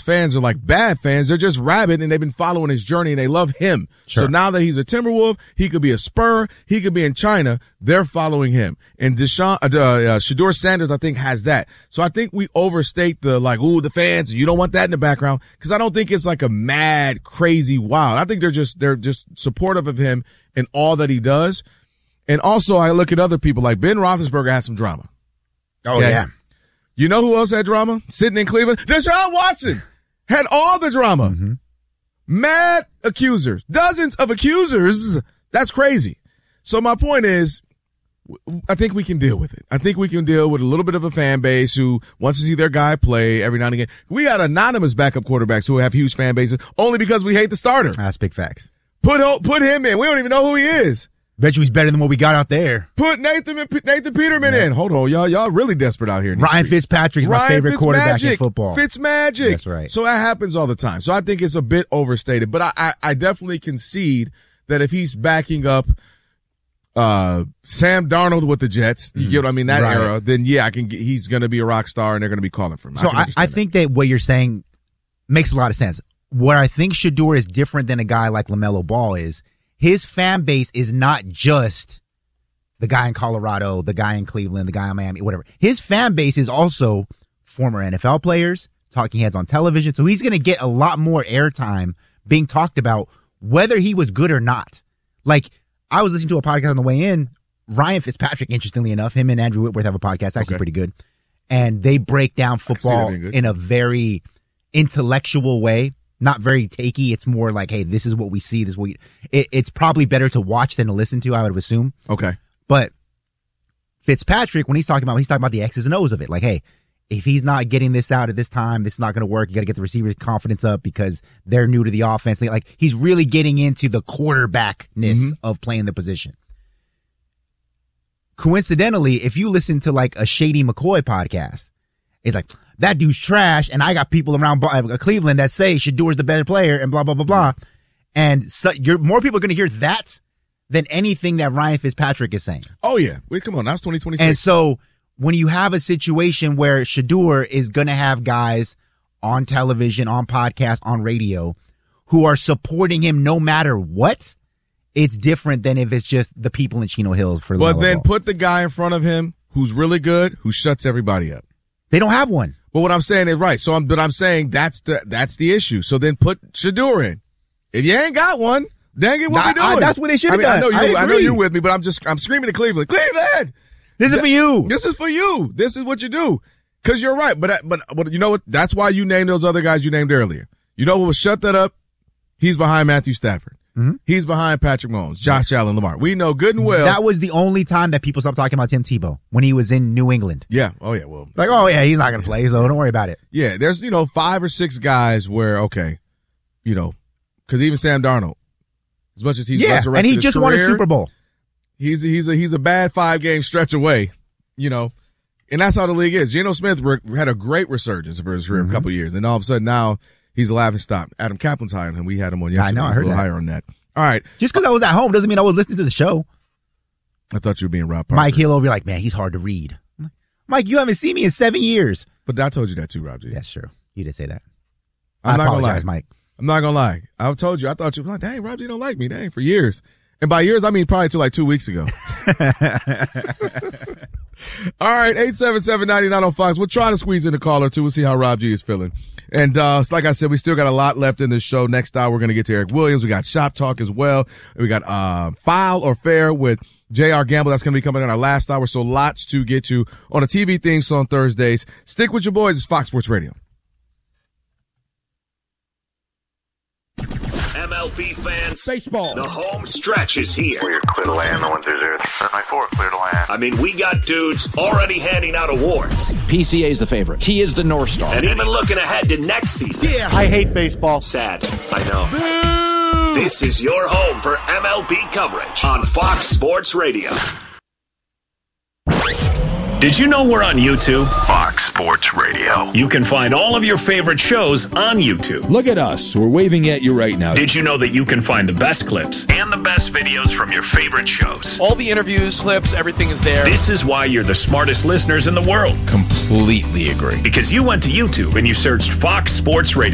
fans are like bad fans. They're just rabid, and they've been following his journey, and they love him. Sure. So now that he's a Timberwolf, he could be a Spur, he could be in China. They're following him. And Shedeur Sanders, I think, has that. So I think we overstate the fans. You don't want that in the background, because I don't think it's like a mad, crazy, wild. I think they're just supportive of him and all that he does. And also, I look at other people like Ben Roethlisberger has some drama. Oh, okay? Yeah. You know who else had drama? Sitting in Cleveland? Deshaun Watson had all the drama. Mm-hmm. Mad accusers. Dozens of accusers. That's crazy. So my point is, I think we can deal with it. I think we can deal with a little bit of a fan base who wants to see their guy play every now and again. We got anonymous backup quarterbacks who have huge fan bases only because we hate the starter. That's big facts. Put him in. We don't even know who he is. Bet you he's better than what we got out there. Put Nathan Peterman in. Hold on, y'all really desperate out here. Ryan Fitzpatrick's my favorite quarterback in football. Fitzmagic. That's right. So that happens all the time. So I think it's a bit overstated, but I definitely concede that if he's backing up Sam Darnold with the Jets, you get what I mean, that right. era, then yeah, he's going to be a rock star and they're going to be calling for him. So I think that what you're saying makes a lot of sense. What I think Shedeur is different than a guy like LaMelo Ball is, his fan base is not just the guy in Colorado, the guy in Cleveland, the guy in Miami, whatever. His fan base is also former NFL players, talking heads on television. So he's going to get a lot more airtime being talked about, whether he was good or not. Like, I was listening to a podcast on the way in. Ryan Fitzpatrick, interestingly enough, him and Andrew Whitworth have a podcast, actually pretty good. And they break down football in a very intellectual way. Not very takey. It's more like, hey, this is what we see. This is what it's probably better to watch than to listen to, I would assume. Okay. But Fitzpatrick, when he's talking about the X's and O's of it. Like, hey, if he's not getting this out at this time, this is not going to work. You got to get the receivers' confidence up because they're new to the offense. Like, he's really getting into the quarterbackness of playing the position. Coincidentally, if you listen to like a Shady McCoy podcast, it's like, that dude's trash, and I got people around Cleveland that say Shedeur's the better player, and blah, blah, blah, blah. And so more people are going to hear that than anything that Ryan Fitzpatrick is saying. Oh, yeah. Wait, come on. That's 2026. And so when you have a situation where Shedeur is going to have guys on television, on podcast, on radio, who are supporting him no matter what, it's different than if it's just the people in Chino Hills for the But then put the guy in front of him who's really good, who shuts everybody up. They don't have one. But what I'm saying is right. So I'm saying that's the issue. So then put Shedeur in. If you ain't got one, dang it, what we doing? That's what they should have done. I know you're with me, but I'm screaming to Cleveland. Cleveland! This is for you. This is for you. This is what you do. Cause you're right. But you know what? That's why you named those other guys you named earlier. You know what will shut that up? He's behind Matthew Stafford. Mm-hmm. He's behind Patrick Mahomes, Josh Allen, Lamar. We know good and well. That was the only time that people stopped talking about Tim Tebow, when he was in New England. Yeah. Oh, yeah. Well, like, oh, yeah, he's not going to play, so don't worry about it. Yeah. There's, 5 or 6 guys where, okay, because even Sam Darnold, as much as he's resurrected and he his just career, won a Super Bowl. He's a bad 5-game stretch away, and that's how the league is. Geno Smith had a great resurgence for his career a couple years, and all of a sudden now he's a laughing stock. Adam Kaplan's higher than him. We had him on yesterday. I know, I he's heard a little that. higher on that. All right. Just because I was at home doesn't mean I was listening to the show. I thought you were being Rob Parker. Mike Hill over, you're like, man, he's hard to read. Mike, you haven't seen me in 7 years. But I told you that too, Rob G. That's true. You did say that. I'm not apologize, gonna lie. Mike. I'm not gonna lie. I told you. I thought you were like, dang, Rob G don't like me. Dang, for years. And by years, I mean probably till like 2 weeks ago. All right, 877-99 on Fox. We'll try to squeeze in a call or two. We'll see how Rob G is feeling. And like I said, we still got a lot left in this show. Next hour, we're going to get to Eric Williams. We got Shop Talk as well. We got Foul or Fair with J.R. Gamble. That's going to be coming in our last hour. So lots to get to on a TV theme song Thursdays. Stick with your boys. It's Fox Sports Radio. MLB fans, baseball. The home stretch is here. We're clear to land. The 1 through 0. 794 clear to land. I mean, we got dudes already handing out awards. PCA is the favorite. He is the North Star. And even looking ahead to next season. Yeah, I hate baseball. Sad, I know. This is your home for MLB coverage on Fox Sports Radio. Did you know we're on YouTube? Fox Sports Radio. You can find all of your favorite shows on YouTube. Look at us. We're waving at you right now. Did you know that you can find the best clips and the best videos from your favorite shows? All the interviews, clips, everything is there. This is why you're the smartest listeners in the world. Completely agree. Because you went to YouTube and you searched Fox Sports Radio.